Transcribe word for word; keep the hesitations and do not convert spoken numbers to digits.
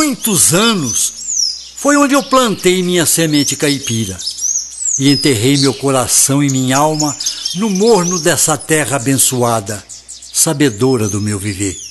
muitos anos, foi onde eu plantei minha semente caipira e enterrei meu coração e minha alma no morno dessa terra abençoada, sabedora do meu viver.